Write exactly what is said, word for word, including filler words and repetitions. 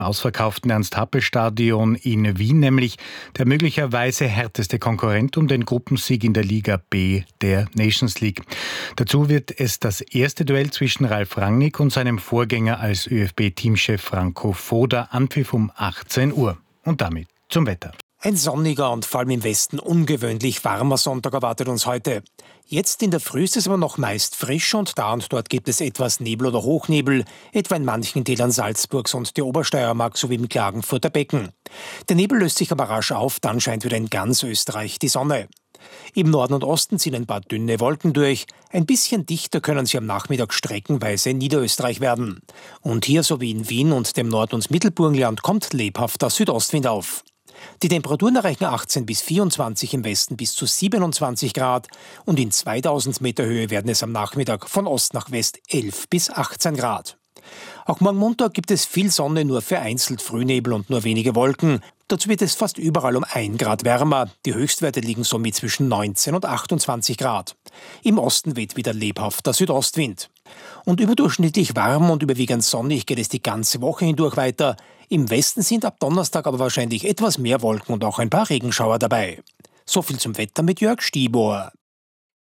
Ausverkauften Ernst-Happel-Stadion in Wien, nämlich der möglicherweise härteste Konkurrent um den Gruppensieg in der Liga B der Nations League. Dazu wird es das erste Duell zwischen Ralf Rangnick und seinem Vorgänger als ÖFB-Teamchef Franco Foda, Anpfiff um achtzehn Uhr. Und damit zum Wetter. Ein sonniger und vor allem im Westen ungewöhnlich warmer Sonntag erwartet uns heute. Jetzt in der Früh ist es aber noch meist frisch und da und dort gibt es etwas Nebel oder Hochnebel, etwa in manchen Tälern Salzburgs und der Obersteiermark sowie im Klagenfurter Becken. Der Nebel löst sich aber rasch auf, dann scheint wieder in ganz Österreich die Sonne. Im Norden und Osten ziehen ein paar dünne Wolken durch. Ein bisschen dichter können sie am Nachmittag streckenweise in Niederösterreich werden. Und hier sowie in Wien und dem Nord- und Mittelburgenland kommt lebhafter Südostwind auf. Die Temperaturen erreichen achtzehn bis vierundzwanzig, im Westen bis zu siebenundzwanzig Grad und in zweitausend Meter Höhe werden es am Nachmittag von Ost nach West elf bis achtzehn Grad. Auch morgen Montag gibt es viel Sonne, nur vereinzelt Frühnebel und nur wenige Wolken. Dazu wird es fast überall um ein Grad wärmer. Die Höchstwerte liegen somit zwischen neunzehn und achtundzwanzig Grad. Im Osten weht wieder lebhafter Südostwind. Und überdurchschnittlich warm und überwiegend sonnig geht es die ganze Woche hindurch weiter. Im Westen sind ab Donnerstag aber wahrscheinlich etwas mehr Wolken und auch ein paar Regenschauer dabei. So viel zum Wetter mit Jörg Stibor.